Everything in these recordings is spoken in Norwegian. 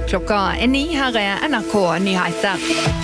Klokka 9, her NRK Nyheter.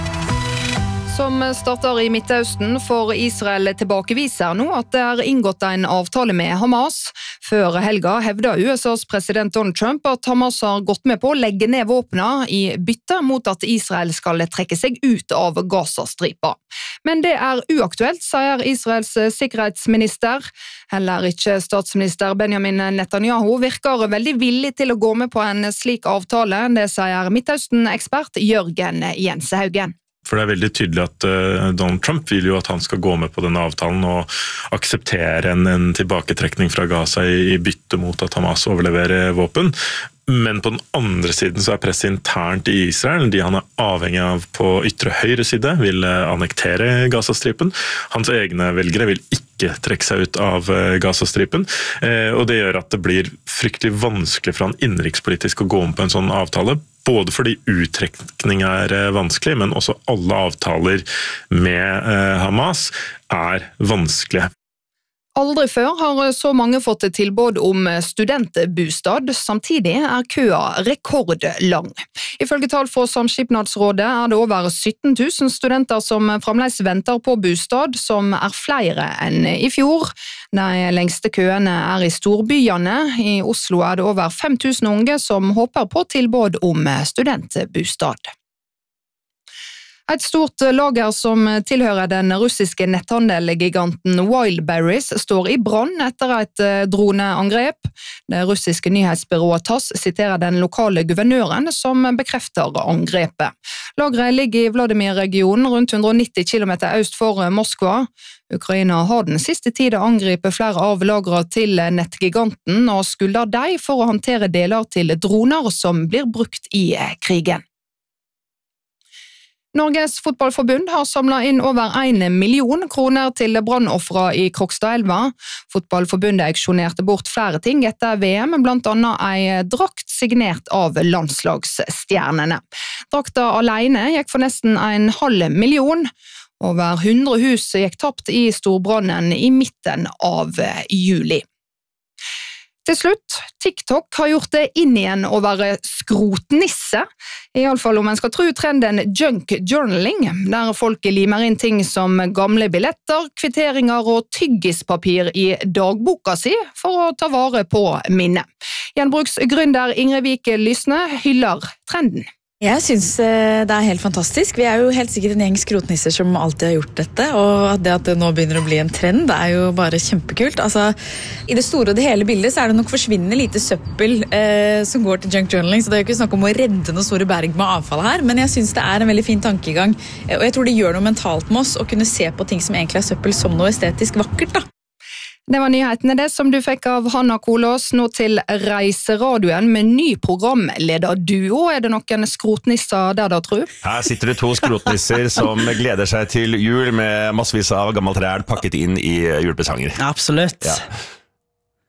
Som starter i Midtøsten, for Israel tilbakeviser nå at det inngått en avtale med Hamas. Før helga hevda USAs president Donald Trump at Hamas har gått med på å legge ned våpnene i bytte mot at Israel skal trekke seg ut av Gazastripa. Men det uaktuelt, sier Israels sikkerhetsminister. Heller ikke statsminister Benjamin Netanyahu virker veldig villig til å gå med på en slik avtale. Det sier Midtøsten-ekspert Jørgen Jensehaugen. For det veldig tydelig at Donald Trump vil jo at han skal gå med på denne avtalen og akseptere en tilbaketrekning fra Gaza i bytte mot at Hamas overleverer våpen. Men på den andre siden så presset internt i Israel, de han avhengig av på ytre høyre side, vil annektere Gazastripen. Hans egne velgere vil ikke trekke seg ut av Gazastripen, og det gjør at det blir fryktelig vanskelig for han innenrikspolitisk å gå om på en sånn avtale, både fordi uttrekning vanskelig, men også alle avtaler med Hamas vanskelige. Aldri før har så mange fått et tilbud om studentbostad, samtidig køa rekordlang. Ifølge tall fra Samskipnadsrådet det over 17 000 studenter som fremdeles venter på bostad, som flere enn i fjor. De lengste køene i storbyene. I Oslo det over 5 000 unge som håper på tilbud om studentbostad. Et stort lager som tilhører den russiske netthandelgiganten Wildberries står i brann etter et droneangrep. Det russiske nyhetsbyrået TASS siterer den lokale guvernøren som bekrefter angrepet. Lageret ligger i Vladimir-regionen rundt 190 km øst for Moskva. Ukraina har den siste tiden angrepet flere av lagrene til nettgiganten og skylder dem for å håndtere deler til droner som blir brukt i krigen. Norges fotballforbund har samlet inn over 1 million kroner til brannoffere i Krokstadelva. Fotballforbundet auksjonerte bort flere ting etter VM, blant annet en drakt signert av landslagsstjernene. Drakta alene gikk for nesten 500 000. Over 100 hus gikk tapt i storbrannen i midten av juli. Til slutt, TikTok har gjort det inn igjen å være skrotnisse, i alle fall om man skal tro trenden junk journaling, der folk limer inn ting som gamle billetter, kvitteringer og tyggispapir i dagboka si for å ta vare på minnet. Gjenbruksgründer Ingrid Vik Lysne hyller trenden. Jeg synes det helt fantastisk. Vi jo helt sikkert en gjeng skrotnisser som alltid har gjort dette, og det at det nå begynner å bli en trend, det jo bare kjempekult. Altså, i det store og det hele bildet så det nok forsvinnende lite søppel som går til junk journaling, så det jo ikke snakk om å redde noen store berg med avfall her, men jeg synes det en veldig fin tankegang, og jeg tror det gjør noe mentalt med oss å kunne se på ting som egentlig søppel som noe estetisk vakkert da. Det var nyhetene det som du fikk av Hanna Kolås. Nå til Reiseradioen med ny programlederduo. Det noen skrotnisser der da, tror? Her sitter det 2 skrotnisser som gleder seg til jul med massevis av gammelt ræl pakket inn i julepresanger. Absolutt. Ja.